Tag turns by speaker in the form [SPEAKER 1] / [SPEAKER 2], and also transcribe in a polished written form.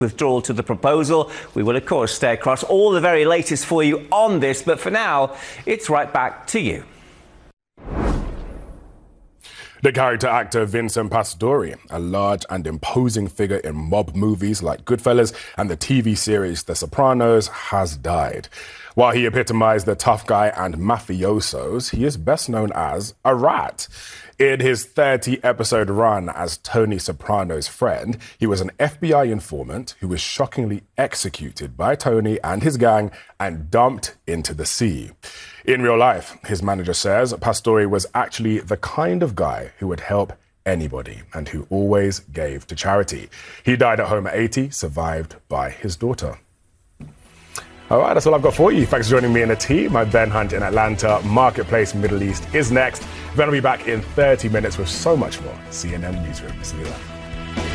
[SPEAKER 1] withdrawal to the proposal. We will, of course, stay across all the very latest for you on this, but for now, it's right back to you.
[SPEAKER 2] The character actor Vincent Pastore, a large and imposing figure in mob movies like Goodfellas and the TV series The Sopranos, has died. While he epitomized the tough guy and mafiosos, he is best known as a rat. In his 30-episode run as Tony Soprano's friend, he was an FBI informant who was shockingly executed by Tony and his gang and dumped into the sea. In real life, his manager says Pastore was actually the kind of guy who would help anybody and who always gave to charity. He died at home at 80, survived by his daughter. All right, that's all I've got for you. Thanks for joining me and the team. I'm Ben Hunt in Atlanta. Marketplace Middle East is next. Then I'll be back in 30 minutes with so much more. CNN Newsroom. See you then.